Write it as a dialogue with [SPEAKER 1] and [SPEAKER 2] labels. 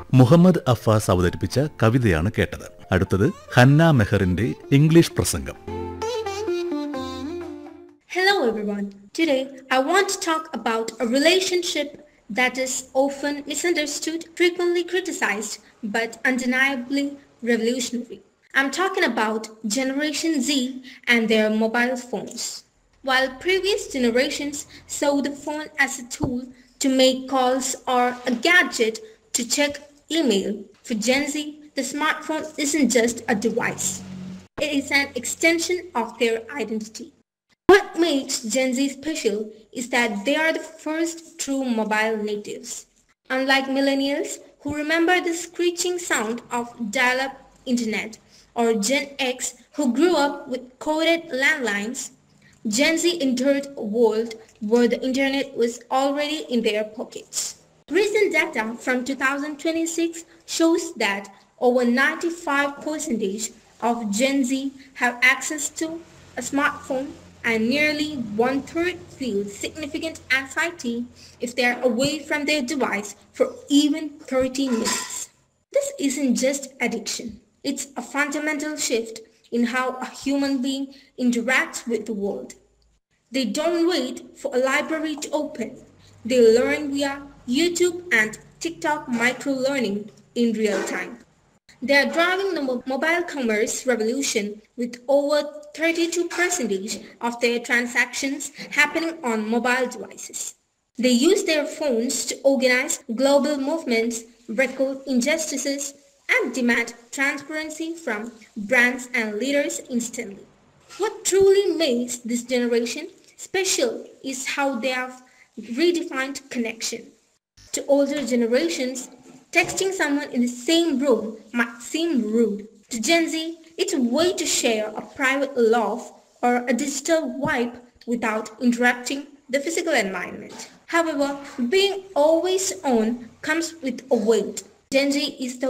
[SPEAKER 1] മുഹമ്മദ് അഫാസ് അവതരിപ്പിച്ച കവിതയാണ് കേട്ടത്. അടുത്തത് ഹന്ന മെഹറിന്റെ ഇംഗ്ലീഷ് പ്രസംഗം.
[SPEAKER 2] Hello everyone. Today I want to talk about a relationship that is often misunderstood, frequently criticized, but undeniably revolutionary. I'm talking about Generation Z and their mobile phones. While previous generations saw the phone as a tool to make calls or a gadget to check email, for Gen Z, the smartphone isn't just a device. It is an extension of their identity. What makes Gen Z special is that they are the first true mobile natives. Unlike millennials who remember the screeching sound of dial-up internet, or Gen X who grew up with coded landlines, Gen Z entered a world where the internet was already in their pockets. Recent data from 2026 shows that over 95% of Gen Z have access to a smartphone, and nearly one-third feel significant anxiety if they are away from their device for even 30 minutes. This isn't just addiction. It's a fundamental shift in how a human being interacts with the world. They don't wait for a library to open. They learn via YouTube and TikTok micro-learning in real time. They are driving the mobile commerce revolution with over 32% of their transactions happening on mobile devices. They use their phones to organize global movements, record injustices, and demand transparency from brands and leaders instantly. What truly makes this generation special is how they have redefined connection. To older generations, texting someone in the same room might seem rude. To Gen Z, it's a way to share a private laugh or a digital vibe without interrupting the physical environment. However, being always on comes with a weight. Gen Z is the